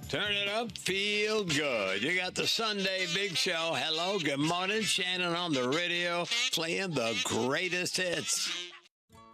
Turn it up, feel good. You got the Sunday Big Show. Hello, good morning. Shannon on the radio playing the greatest hits.